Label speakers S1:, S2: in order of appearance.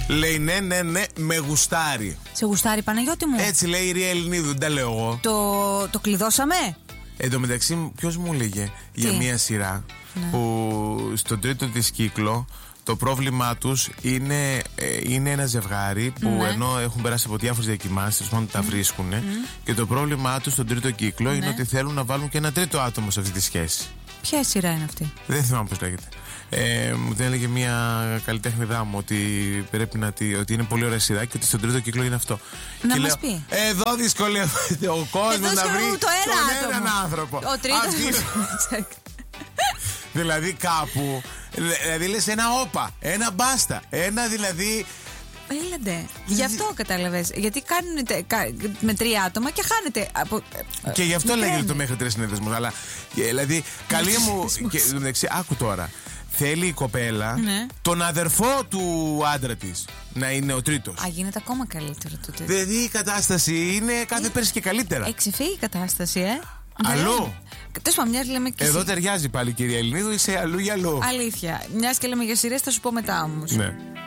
S1: Λέει ναι, με γουστάρει.
S2: Σε γουστάρει, Παναγιώτη μου?
S1: Έτσι λέει η Ρία Ελληνίδου, δεν τα λέω εγώ.
S2: Το κλειδώσαμε.
S1: Εν τω μεταξύ, ποιος μου έλεγε για μία σειρά που στον τρίτο της κύκλο το πρόβλημά τους είναι ένα ζευγάρι που ενώ έχουν περάσει από διάφορες διακοιμάνσεις, μόνο τα βρίσκουν και το πρόβλημά τους στον τρίτο κύκλο είναι ότι θέλουν να βάλουν και ένα τρίτο άτομο σε αυτή τη σχέση.
S2: Ποια σειρά είναι αυτή?
S1: Δεν θυμάμαι πώς λέγεται. Μου την έλεγε μια καλλιτέχνηδά μου ότι πρέπει ότι είναι πολύ ωραία σειρά και ότι στον τρίτο κύκλο είναι αυτό.
S2: Να
S1: και
S2: μας
S1: λέω,
S2: πει.
S1: Εδώ δυσκολεύεται ο κόσμος να βρει
S2: τον
S1: έναν άνθρωπο.
S2: Ο τρίτος.
S1: Δηλαδή κάπου. Δηλαδή λες ένα όπα, ένα μπάστα, ένα δηλαδή.
S2: Έλαντε. Γι' αυτό κατάλαβες. Γιατί κάνετε με 3 άτομα και χάνετε από.
S1: Και γι' αυτό λέγεται το μέχρι 3 συνέδεσμος. Αλλά δηλαδή, καλή μου. Άκου τώρα. Θέλει η κοπέλα τον αδερφό του άντρα της να είναι ο τρίτος.
S2: Α, γίνεται ακόμα καλύτερο το τρίτο.
S1: Δηλαδή η κατάσταση είναι κάθε πέρσι και καλύτερα.
S2: Εξεφύγει η κατάσταση,
S1: Αλλού.
S2: Τέλος πάντων, μοιάζει λέμε και
S1: εδώ ταιριάζει πάλι, κυρία Ελληνίδου, είσαι αλλού για αλλού.
S2: Αλήθεια. Μιας και λέμε για σειρές, θα σου πω μετά όμως.
S1: Ναι.